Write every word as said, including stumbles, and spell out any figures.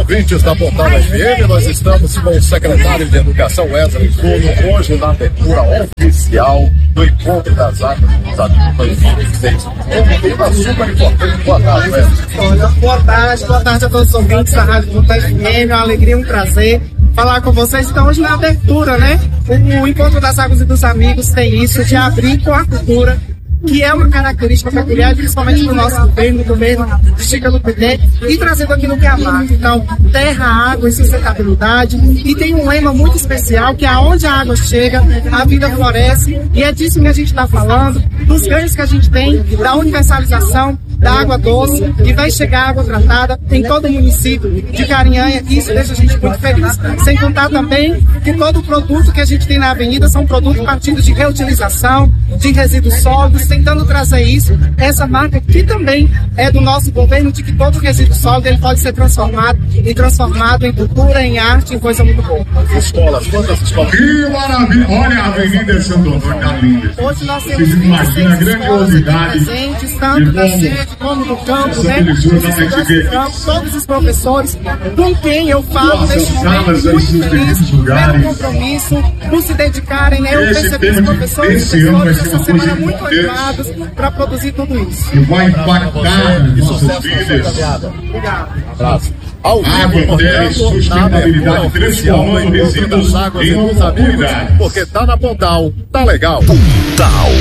ouvintes da Pontal F M, nós estamos com o secretário de Educação, Wesley Júnior, hoje na abertura oficial do Encontro das Águas dos Amigos dois mil e dezesseis. Um tema super importante. Boa tarde, Wesley. Olha, boa tarde, boa tarde a todos os ouvintes da Rádio Pontal F M, é uma alegria, um prazer falar com vocês. Então, hoje na abertura, né, o Encontro das Águas e dos Amigos tem isso de abrir com a cultura, que é uma característica peculiar, principalmente do nosso governo, do governo de Chica do P T, e trazendo aquilo que é a marca. Então, terra, água e sustentabilidade. E tem um lema muito especial, que é aonde a água chega, a vida floresce. E é disso que a gente está falando, dos ganhos que a gente tem, da universalização da água doce, e vai chegar água tratada em todo o município de Carinhanha. Isso deixa a gente muito feliz. Sem contar também que todo o produto que a gente tem na avenida são produtos partidos de reutilização, de resíduos sólidos, tentando trazer isso, essa marca que também é do nosso governo, de que todo resíduo sólido ele pode ser transformado e transformado em cultura, em arte, em coisa muito boa. Escolas, quantas escolas? Que maravilha! Olha a Avenida Santo Antônio da Linda. Hoje nós temos Vocês imaginam a grandiosidade presentes, tanto da sede como do campo, né? Os todos os professores com quem eu falo neste momento, muito feliz pelo compromisso, por se dedicarem, né? Eu percebi os professores e professores essa semana muito animados para produzir tudo isso. E vai impactar nossas vidas. Obrigado. Abraço. Ao vivo, Água, terra e sustentabilidade, transformando resíduos em oportunidade. Porque tá na Pontal, tá legal. Pontal.